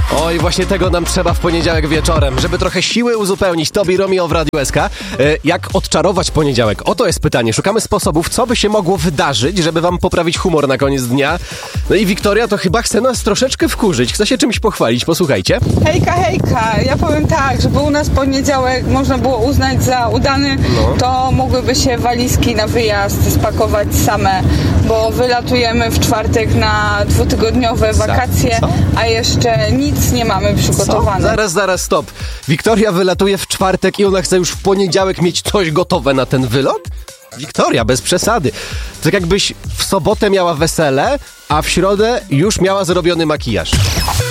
Oj, właśnie tego nam trzeba w poniedziałek wieczorem, żeby trochę siły uzupełnić. Tobi Romeo w Radiu SK. Jak odczarować poniedziałek? Oto jest pytanie. Szukamy sposobów, co by się mogło wydarzyć, żeby wam poprawić humor na koniec dnia. No i Wiktoria to chyba chce nas troszeczkę wkurzyć. Chce się czymś pochwalić. Posłuchajcie. Hejka, hejka. Ja powiem tak, żeby u nas poniedziałek można było uznać za udany, to mogłyby się walizki na wyjazd spakować same, bo wylatujemy w czwartek na 2-tygodniowe wakacje, a jeszcze nic nie mamy przygotowane. Zaraz, stop. Wiktoria wylatuje w czwartek i ona chce już w poniedziałek mieć coś gotowe na ten wylot? Wiktoria, bez przesady. Tak jakbyś w sobotę miała wesele, a w środę już miała zrobiony makijaż.